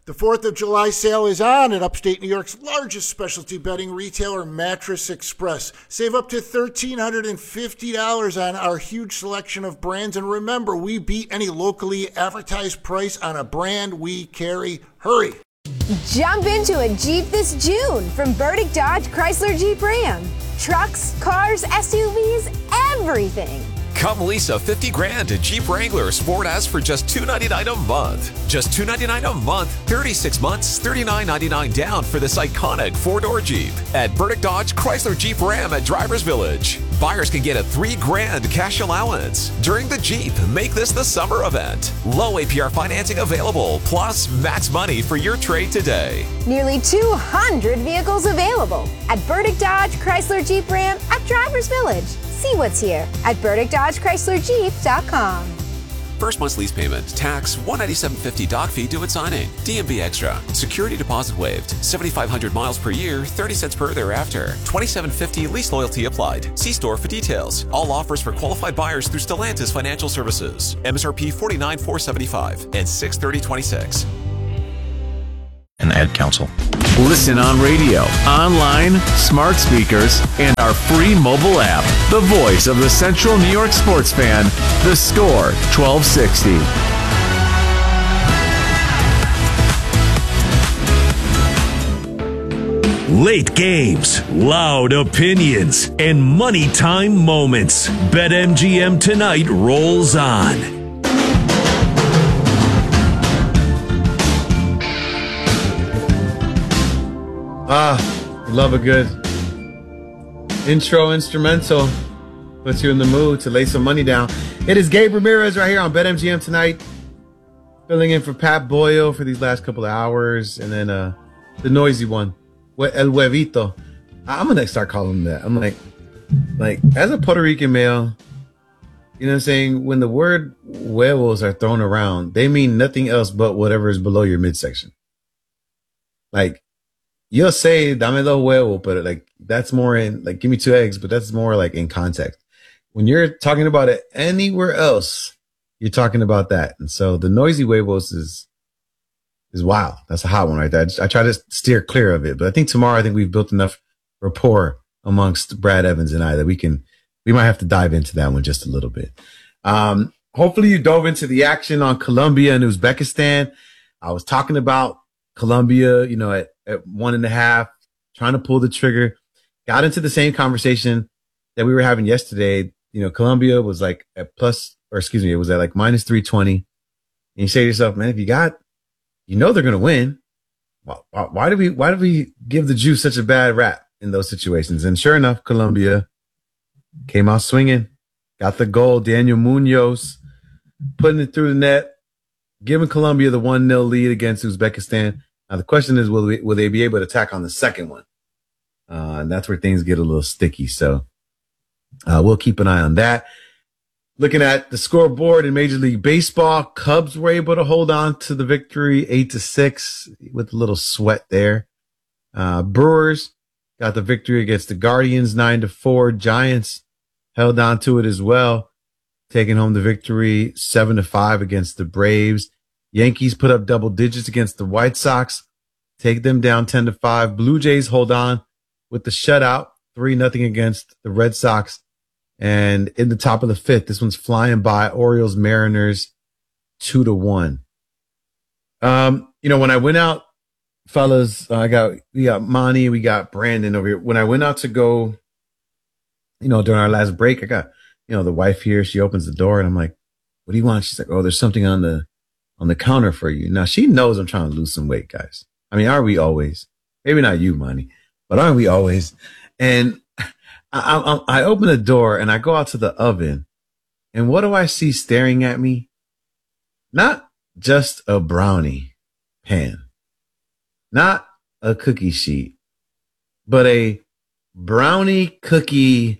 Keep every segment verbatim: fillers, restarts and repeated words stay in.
The fourth of July sale is on at upstate New York's largest specialty bedding retailer, Mattress Express. Save up to one thousand three hundred fifty dollars on our huge selection of brands. And remember, we beat any locally advertised price on a brand we carry. Hurry! Jump into a Jeep this June from Burdick Dodge Chrysler Jeep Ram. Trucks, cars, S U Vs, everything. Come lease a fifty grand to Jeep Wrangler Sport S for just two hundred ninety-nine dollars a month. Just two hundred ninety-nine dollars a month, thirty-six months, thirty-nine ninety-nine down for this iconic four-door Jeep at Burdick Dodge Chrysler Jeep Ram at Drivers Village. Buyers can get a three grand cash allowance during the Jeep. Make this the summer event. Low A P R financing available, plus max money for your trade today. Nearly two hundred vehicles available at Burdick Dodge Chrysler Jeep Ram at Drivers Village. See what's here at Burdick Dodge Chrysler Jeep dot com. First month's lease payment, tax, one hundred ninety-seven fifty doc fee due at signing. D M V extra. Security deposit waived. seventy-five hundred miles per year, thirty cents per thereafter. twenty-seven fifty lease loyalty applied. See store for details. All offers for qualified buyers through Stellantis Financial Services. M S R P forty-nine thousand four hundred seventy-five and six thirty twenty-six. And Ad Council. Listen on radio, online, smart speakers, and our free mobile app. The voice of the Central New York sports fan, The Score twelve sixty. Late games, loud opinions, and money time moments. BetMGM Tonight rolls on. Ah, love a good intro instrumental. Puts you in the mood to lay some money down. It is Gabe Ramirez right here on BetMGM Tonight, filling in for Pat Boyle for these last couple of hours, and then uh, the noisy one, El Huevito. I'm gonna start calling him that. I'm like, like as a Puerto Rican male, you know what I'm saying? When the word huevos are thrown around, they mean nothing else but whatever is below your midsection. Like, you'll say dame dos huevos, but like that's more in like give me two eggs, but that's more like in context. When you're talking about it anywhere else, you're talking about that. And so the noisy huevos is is wild. That's a hot one right there. I, just, I try to steer clear of it, but I think tomorrow I think we've built enough rapport amongst Brad Evans and I that we can we might have to dive into that one just a little bit. Um, hopefully you dove into the action on Colombia and Uzbekistan. I was talking about Colombia, you know, at, at one and a half, trying to pull the trigger, got into the same conversation that we were having yesterday. You know, Colombia was like at plus, or excuse me, it was at like minus three twenty. And you say to yourself, man, if you got, you know, they're going to win. Why, why, why do we, why do we give the Jews such a bad rap in those situations? And sure enough, Colombia came out swinging, got the goal. Daniel Munoz putting it through the net, giving Colombia the one nil lead against Uzbekistan. Now, the question is, will, we, will they be able to attack on the second one? Uh, and that's where things get a little sticky. So uh, we'll keep an eye on that. Looking at the scoreboard in Major League Baseball, Cubs were able to hold on to the victory eight to six with a little sweat there. Uh, Brewers got the victory against the Guardians nine to four. Giants held on to it as well, taking home the victory seven to five against the Braves. Yankees put up double digits against the White Sox, take them down ten to five. Blue Jays hold on with the shutout, three nothing against the Red Sox. And in the top of the fifth, this one's flying by. Orioles, Mariners, two to one. Um, you know, when I went out, fellas, uh, I got, we got Monty, we got Brandon over here. When I went out to go, you know, during our last break, I got, you know, the wife here, she opens the door and I'm like, what do you want? She's like, oh, there's something on the, on the counter for you. Now she knows I'm trying to lose some weight, guys. I mean, are we always? Maybe not you, Monty, but aren't we always? And I, I, I open the door and I go out to the oven, and what do I see staring at me? Not just a brownie pan, not a cookie sheet, but a brownie cookie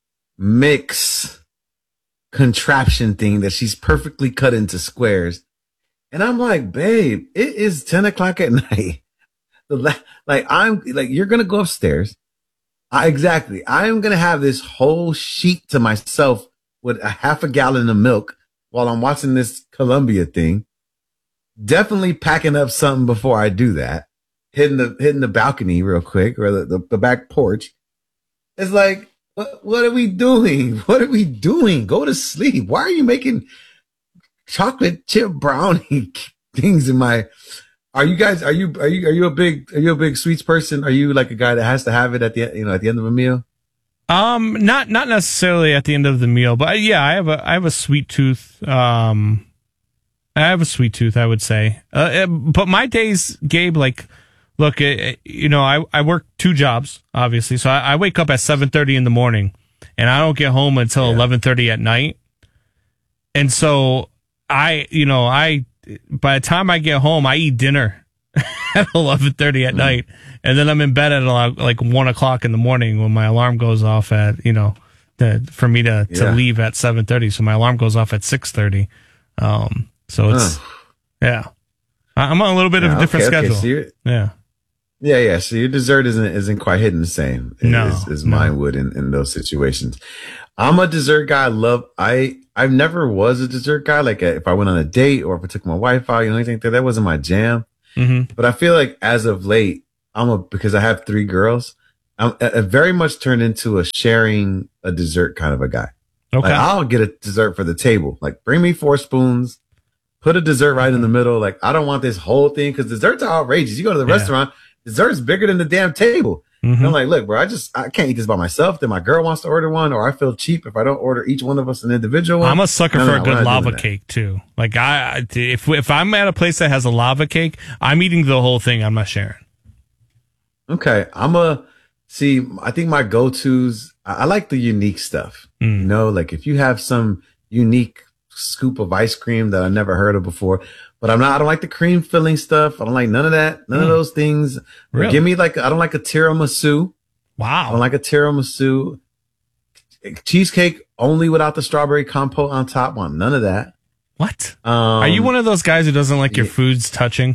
mix contraption thing that she's perfectly cut into squares. And I'm like, babe, it is ten o'clock at night. Like, I'm like, you're going to go upstairs. I, exactly. I'm going to have this whole sheet to myself with a half a gallon of milk while I'm watching this Columbia thing. definitely packing up something before I do that. Hitting the hitting the balcony real quick or the, the, the back porch. It's like, what, what are we doing? What are we doing? Go to sleep. Why are you making chocolate chip brownie things in my? Are you guys? Are you are you are you a big are you a big sweets person? Are you like a guy that has to have it at the you know at the end of a meal? Um, not not necessarily at the end of the meal, but yeah, I have a I have a sweet tooth. Um, I have a sweet tooth, I would say. Uh, but my days, Gabe, like. Look, you know, I, I work two jobs, obviously. So I, I wake up at seven thirty in the morning, and I don't get home until yeah. eleven thirty at night. And so I, you know, I by the time I get home, I eat dinner at eleven thirty at mm. night, and then I'm in bed at like one o'clock in the morning when my alarm goes off at, you know, the, for me to, to yeah. leave at seven thirty. So my alarm goes off at six thirty. Um, so it's, huh. yeah. I'm on a little bit yeah, of a different okay, schedule. Okay, so yeah. Yeah, yeah. So your dessert isn't isn't quite hitting the same no, as, as no. mine would in, in those situations. I'm a dessert guy. I love I I've never was a dessert guy. Like if I went on a date or if I took my wife out, you know, anything like that, that wasn't my jam. Mm-hmm. But I feel like as of late, I'm a because I have three girls. I'm I very much turned into a sharing a dessert kind of a guy. Okay, like, I'll get a dessert for the table. Like bring me four spoons. Put a dessert right in the middle. Like I don't want this whole thing because desserts are outrageous. You go to the yeah. restaurant. Dessert's bigger than the damn table. Mm-hmm. And I'm like, look, bro, I just, I can't eat this by myself. Then my girl wants to order one, or I feel cheap if I don't order each one of us an individual one. I'm a sucker no, for no, a good lava cake too. Like I, if, if I'm at a place that has a lava cake, I'm eating the whole thing. I'm not sharing. Okay. I'm a, see, I think my go-tos, I, I like the unique stuff. Mm. You know, like if you have some unique scoop of ice cream that I never heard of before. But I'm not, I don't like the cream filling stuff. I don't like none of that. None mm. of those things. Really? Give me like, I don't like a tiramisu. Wow. I don't like a tiramisu. Cheesecake only without the strawberry compote on top. Want none of that. What? Um, Are you one of those guys who doesn't like your yeah. foods touching?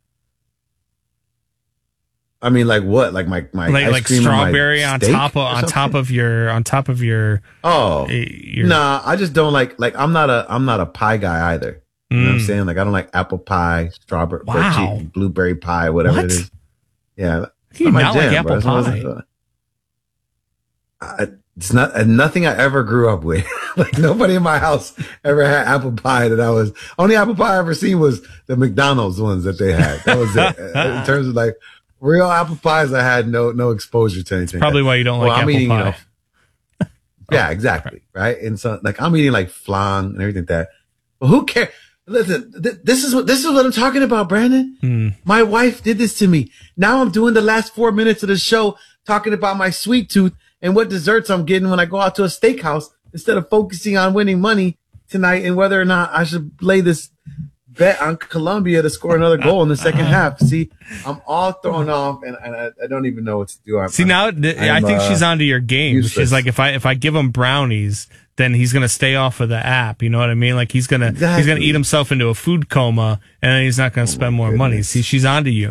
I mean, like what? Like my, my like, ice like cream strawberry on top of, on top of your, on top of your, oh, your... nah, I just don't like, like I'm not a, I'm not a pie guy either. You know mm. what I'm saying? Like, I don't like apple pie, strawberry, wow. blueberry pie, whatever what? it is. Yeah. You not jam, like apple bro. pie? It's, I, it's not, nothing I ever grew up with. Like, nobody in my house ever had apple pie that I was, only apple pie I ever seen was the McDonald's ones that they had. That was it. In terms of like real apple pies, I had no, no exposure to anything. Probably why you don't well, like I'm apple eating, pie. You know, yeah, exactly. Right. And so, like, I'm eating like flan and everything like that. But who cares? Listen, th- this is what this is what I'm talking about, Brandon. Mm. My wife did this to me. Now I'm doing the last four minutes of the show talking about my sweet tooth and what desserts I'm getting when I go out to a steakhouse instead of focusing on winning money tonight and whether or not I should lay this bet on Colombia to score another goal in the second half. See, I'm all thrown off and, and I, I don't even know what to do. I'm, See, now th- I think uh, she's onto your game. Useless. She's like, if I if I give him brownies, then he's gonna stay off of the app. You know what I mean? Like he's gonna exactly. he's gonna eat himself into a food coma, and then he's not gonna oh spend more goodness. money. See, she's onto you.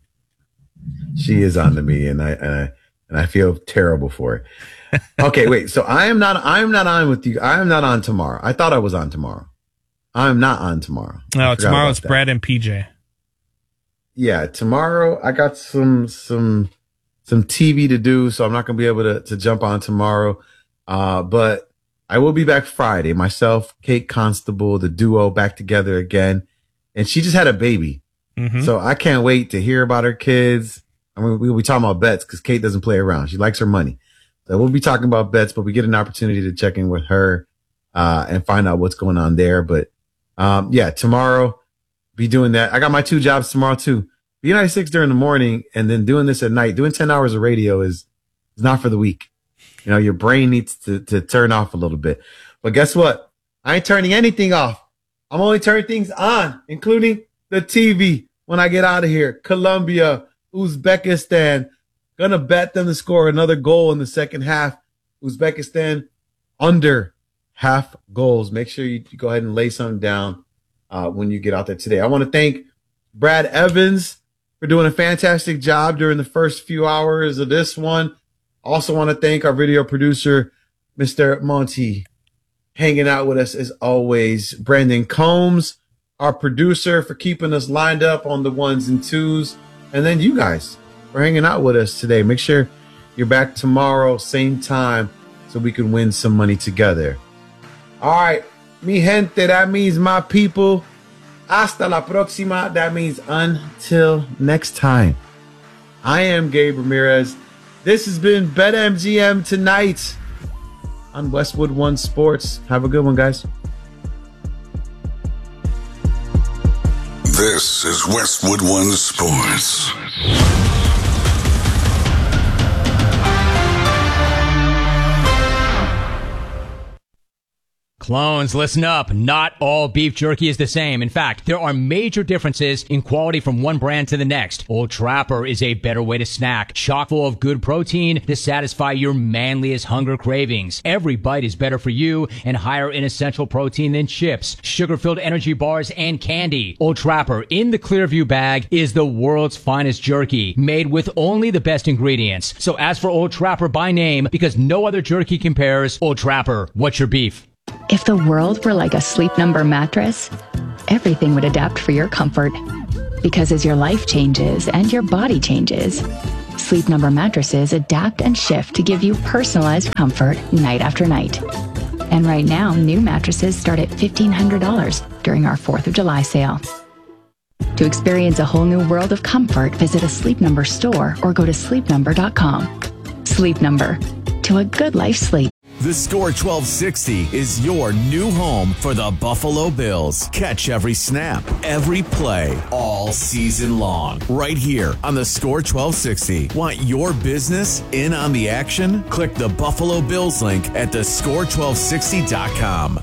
She is onto me, and I and I and I feel terrible for it. Okay, wait. So I am not. I am not on with you. I am not on tomorrow. I thought I was on tomorrow. I'm not on tomorrow. No, tomorrow it's Brad and P J. Yeah, tomorrow I got some some some T V to do, so I'm not gonna be able to to jump on tomorrow. Uh, but I will be back Friday. Myself, Kate Constable, the duo back together again. And she just had a baby. Mm-hmm. So I can't wait to hear about her kids. I mean, we'll be talking about bets because Kate doesn't play around. She likes her money. So we'll be talking about bets, but we get an opportunity to check in with her, uh, and find out what's going on there. But, um, yeah, tomorrow be doing that. I got my two jobs tomorrow too. B ninety-six during the morning and then doing this at night. Doing ten hours of radio is, is not for the weak. You know, your brain needs to, to turn off a little bit. But guess what? I ain't turning anything off. I'm only turning things on, including the T V when I get out of here. Colombia, Uzbekistan. Gonna bet them to score another goal in the second half. Uzbekistan under half goals. Make sure you go ahead and lay something down uh, when you get out there today. I want to thank Brad Evans for doing a fantastic job during the first few hours of this one. Also want to thank our video producer, Mister Monty, hanging out with us as always. Brandon Combs, our producer for keeping us lined up on the ones and twos, and then you guys for hanging out with us today. Make sure you're back tomorrow, same time, so we can win some money together. All right, mi gente, that means my people. Hasta la próxima, that means until next time. I am Gabe Ramirez. This has been BetMGM Tonight on Westwood One Sports. Have a good one, guys. This is Westwood One Sports. Clones, listen up. Not all beef jerky is the same. In fact, there are major differences in quality from one brand to the next. Old Trapper is a better way to snack, chock full of good protein to satisfy your manliest hunger cravings. Every bite is better for you and higher in essential protein than chips, sugar-filled energy bars, and candy. Old Trapper in the Clearview bag is the world's finest jerky, made with only the best ingredients. So ask for Old Trapper by name because no other jerky compares. Old Trapper, what's your beef? If the world were like a Sleep Number mattress, everything would adapt for your comfort. Because as your life changes and your body changes, Sleep Number mattresses adapt and shift to give you personalized comfort night after night. And right now, new mattresses start at fifteen hundred dollars during our fourth of July sale. To experience a whole new world of comfort, visit a Sleep Number store or go to sleep number dot com. Sleep Number. To a good life sleep. The Score twelve sixty is your new home for the Buffalo Bills. Catch every snap, every play, all season long. Right here on the Score twelve sixty. Want your business in on the action? Click the Buffalo Bills link at the score twelve sixty dot com.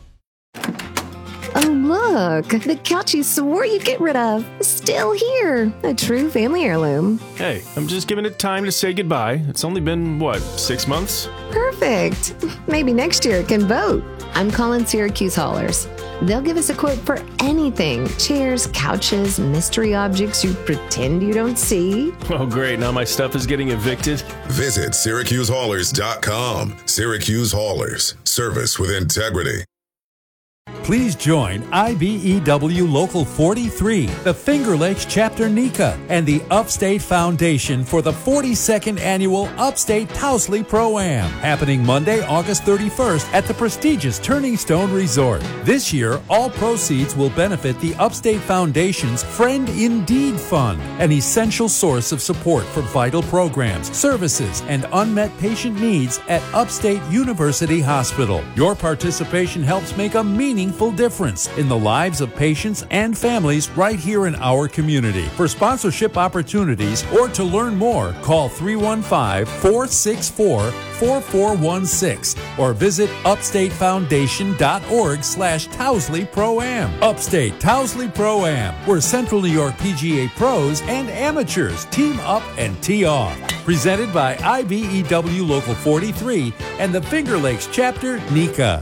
Oh, look, the couch you swore you'd get rid of is still here. A true family heirloom. Hey, I'm just giving it time to say goodbye. It's only been, what, six months? Perfect. Maybe next year it can vote. I'm calling Syracuse Haulers. They'll give us a quote for anything. Chairs, couches, mystery objects you pretend you don't see. Oh, great. Now my stuff is getting evicted. Visit Syracuse Haulers dot com. Syracuse Haulers. Service with integrity. Please join I B E W Local forty-three, the Finger Lakes Chapter NECA, and the Upstate Foundation for the forty-second Annual Upstate Towsley Pro-Am, happening Monday, August thirty-first at the prestigious Turning Stone Resort. This year, all proceeds will benefit the Upstate Foundation's Friend Indeed Fund, an essential source of support for vital programs, services, and unmet patient needs at Upstate University Hospital. Your participation helps make a meaningful difference in the lives of patients and families right here in our community. For sponsorship opportunities or to learn more, call three one five, four six four, four four one six or visit upstate foundation dot org slash Towsley Pro-Am. Upstate Towsley Pro-Am, where Central New York P G A pros and amateurs team up and tee off. Presented by I B E W Local forty-three and the Finger Lakes Chapter NECA.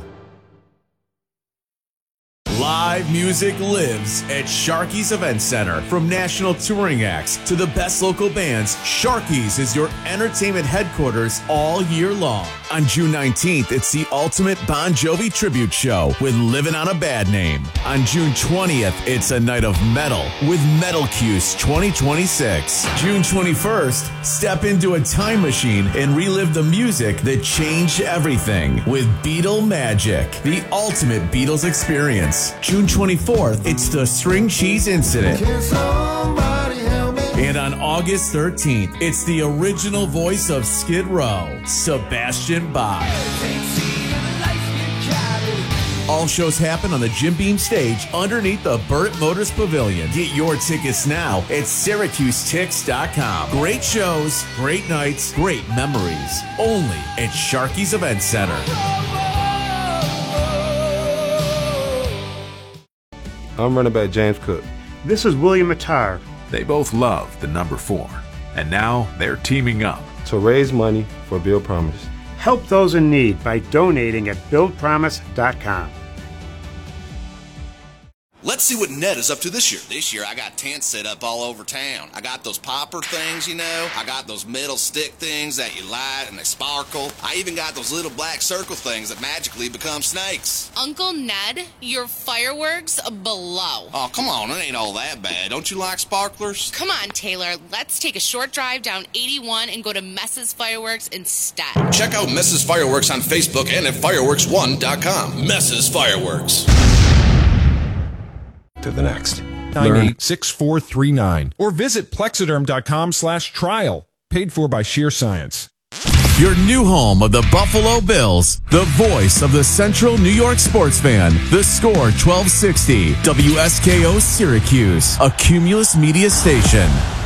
Live music lives at Sharky's Event Center. From national touring acts to the best local bands, Sharky's is your entertainment headquarters all year long. On June nineteenth, it's the ultimate Bon Jovi tribute show with Livin' on a Bad Name. On June twentieth, it's a night of metal with Metal Cuse twenty twenty-six. June twenty-first, step into a time machine and relive the music that changed everything with Beatle Magic, the ultimate Beatles experience. June twenty-fourth, it's the String Cheese Incident. And on August thirteenth, it's the original voice of Skid Row, Sebastian Bach. All shows happen on the Jim Beam stage underneath the Burt Motors Pavilion. Get your tickets now at Syracuse Tix dot com. Great shows, great nights, great memories. Only at Sharky's Event Center. I'm running back James Cook. This is William Attar. They both love the number four, and now they're teaming up to raise money for Build Promise. Help those in need by donating at build promise dot com. Let's see what Ned is up to this year. This year, I got tents set up all over town. I got those popper things, you know. I got those metal stick things that you light and they sparkle. I even got those little black circle things that magically become snakes. Uncle Ned, your fireworks below. Oh, come on, it ain't all that bad. Don't you like sparklers? Come on, Taylor. Let's take a short drive down eighty-one and go to Mess's Fireworks instead. Check out Mess's Fireworks on Facebook and at fireworks one dot com. Mess's Fireworks. To the next. nine eight six four three nine. Or visit plexiderm.com slash trial. Paid for by Sheer Science. Your new home of the Buffalo Bills, the voice of the Central New York sports fan, the Score twelve sixty, W S K O Syracuse, a Cumulus Media station.